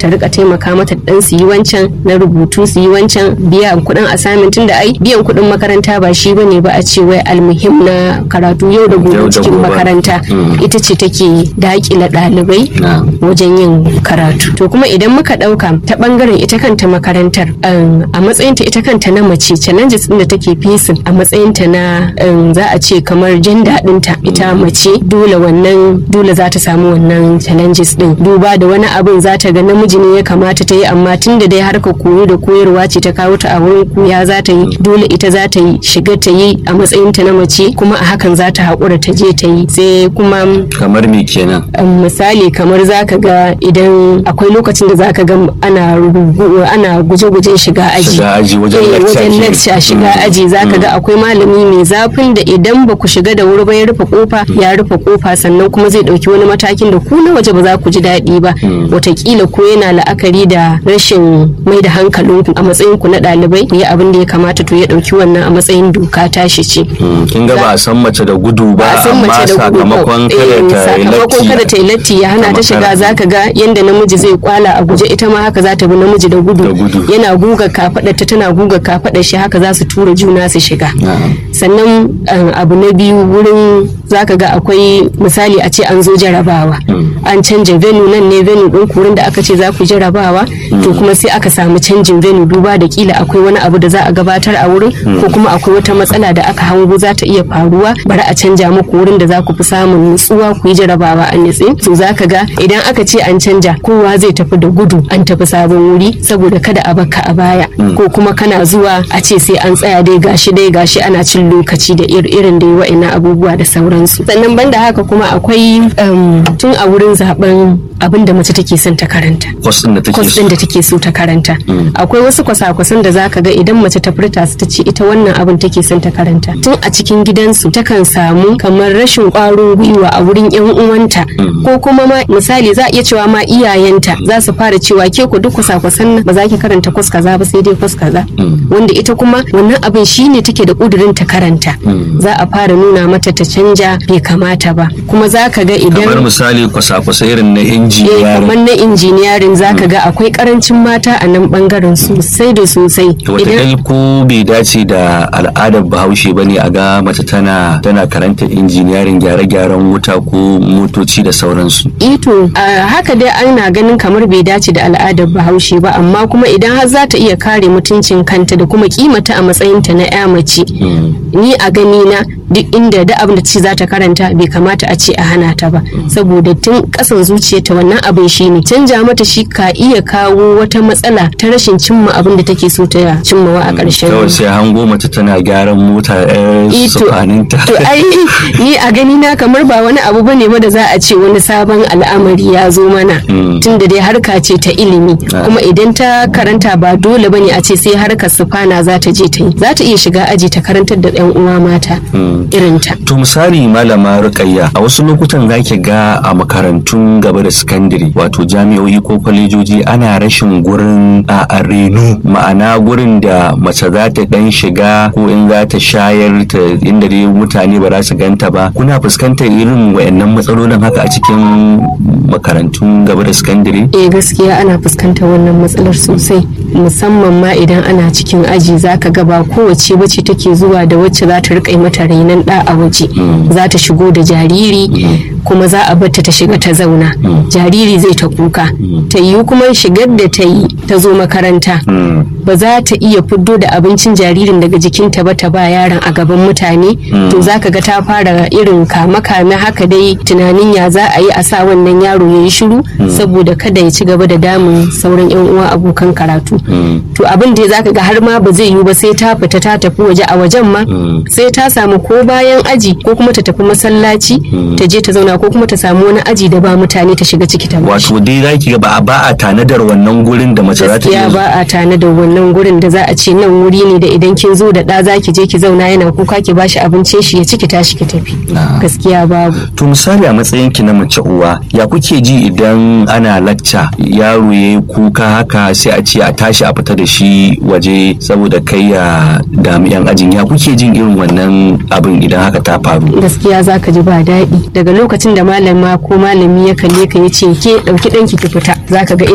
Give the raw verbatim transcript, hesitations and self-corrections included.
ta rika taimaka mata dan su yi wancan na rubutu su yi wancan biya kuɗin assignment tunda ai biyan kuɗin makaranta ba shi bane ba a ce wai almuhim na karatu yau da gobe cikin makaranta ita ce take dakila ɗalibai wajen yin karatu. To kuma idan muka ɗauka ta ɓangaren ita kanta makarantar a matsayinta ita kanta na mace challenges ɗin da take facing a matsayinta na za a ce kamar gender ɗinta ita mace dole wannan dole za ta samu wannan challenges ɗin duba da wani abin za ta ga namiji ne ya kamata ta yi amma tun da dai harka koyo da koyarwa ce ta kawo ta a wurin koya za ta yi dole ita za ta yi shiga ta yi a matsayinta na mace kuma a hakan za ta haƙura ta je ta yi sai kuma kamar me kenan misali kamar za ka ga idan akwai lokacin da za ka ga ana ana guje-gujen shiga aji shiga aji wajen lecture shiga aji za ka ga akwai malami mai zafin da idan ba ku shiga da wuri ba ya rufe kofa ya rufe kofa sannan kuma zai dauki wani matakin da ku na waje ba za ku ji daɗi ba watakila ko yana la'akari da rashin mai da hankalinku a matsayin ku na ɗalibai ya abin da ya kamata to ya dauki wannan a matsayin doka tashi ce kin ga ba a san mace da gudu ba amma sakamakon kada ta yi latti ya hana ta shiga zaka ga yanda namiji zai kwala a guje ita ma haka za ta bi namiji da gudu yana guga kafadar ta tana guga kafadar shi haka za su tura juna su shiga sannan abu na biyu wurin zaka ga akwai misali a ce an zo jarabawa an canja venue nan ne venue din kurin da aka ce za ku jarabawa to kuma sai aka samu canjin venue duba da kila akwai wani abu da za a gabatar a wurin ko kuma akwai wata matsala da aka hango za ta iya faruwa bari a canja muku wurin da za ku fi samun nutsuwa ku yi jarabawa a nitse to zaka ga idan aka ce an canja kowa zai tafi da gudu an tafi sabon wuri saboda kada a baka a baya ko kuma kana zuwa a ce sai an tsaya dai gashi dai gashi ana cin lokaci da irin da wa'ina abubuwa da sauransu sannan banda haka kuma akwai tun a wurin zaben abin da mace take son ta karanta kwas din da take so ta karanta akwai wasu kwasa-kwasan da zaka ga idan mace ta furta su ta ce ita wannan abin take son ta karanta tun a cikin gidansu takan samu kamar rashin ƙwarin gwiwa a wurin yan uwanta ko kuma ma misali za a iya cewa ma iyayenta za su fara cewa ke ku duk kwasa-kwasan nan ba za ki karanta kwas kaza ba sai dai kwas kaza wanda ita kuma wannan abin shine take da kudirin ta karanta za a fara nuna mata ta canja bai kamata ba kuma za ka ga idan kamar misali kwasa-kwasa irin na injiniyarin kamar na injiniyarin za ka ga akwai karancin mata a nan bangaren sosai da sosai idan ko bai dace da al'adar bahaushe ba ne a ga mace tana tana karanta injiniyarin gyare-gyaren wuta ko motoci da sauransu ito haka dai ana ganin kamar bai dace da al'adar bahaushe ba amma kuma idan har za ta iya kare mutuncin kanta da kuma kimata a matsayinta na ya mace ni a gani na duk inda da abin da ce za ta karanta bai kamata a ce a hana ta ba saboda tun kasan zuciyarta wannan abin shi ne canja mata shi ka iya kawo wata matsala ta rashin cimma abin da take so ta cimmawa a ƙarshen kawai sai hango mace tana gyaran mota ɗaya sufaninta to ai ni a gani na kamar ba wani abu bane ba da za a ce wani sabon al'amari ya zo mana tunda dai harka ce ta ilimi kuma idan ta karanta ba dole bane a ce sai harkar sufana za ta je ta yi za ta iya shiga aji ta karantar da ɗan uwa mata irinta. To misali malama Rukayya a wasu lokutan zaki ga a makarantun gaba da sakandare wato jami'o'i ko kwalejoji ana rashin gurin a reno ma'ana gurin da mace za ta dan shiga ko in za ta shayar ta inda dai mutane ba za su ganta ba kuna fuskantar irin wayannan matsalolin haka a cikin makarantun gaba da sakandare? Eh gaskiya ana fuskantar wannan matsalar sosai musamman ma idan ana cikin aji zaka ga ba kowace bace take zuwa da wacce za ta rika mata rainon da a waje za ta shigo da jariri kuma za a barta ta shiga ta zauna jariri zai ta kuka ta yi kuma shigar da ta yi ta zo makaranta ba za ta iya fiddo da abincin jaririn daga jikinta ba ta ba yaron a gaban mutane to zaka ga ta fara irin kame-kame haka dai tunanin ya za a yi a sa wannan yaro ya yi shiru saboda kada ya ci gaba da damun sauran yan uwa abokan karatu to abin da zaka ga har ma ba zai yi ba sai ta fita ta tafi waje a wajen ma sai ta samu ko bayan aji ko kuma ta tafi masallaci ta je ta zauna ko kuma ta samu wani aji da ba mutane ta shiga ciki ta wato dai zaki ga ba ba a tanadar wannan gurin da mace za ta iya ba a tanadar wannan gurin da za a ce nan wuri ne da idan kin zo da da zaki je ki zauna yana kuka ki bashi abincin shi ya ciki tashi ki tafi gaskiya babu. To misali a matsayin ki na mace uwa ya kuke ji idan ana lacca yaro yayi kuka haka sai a ce a tashi a fita da shi waje saboda kai ya dami yan ajin ya kuke jin irin wannan abin idan haka ta faru? Gaskiya zaka ji ba daɗi daga lokacin da malama ko malami ya kalle ka ya ce ke ɗauki ɗanki ki fita zaka ga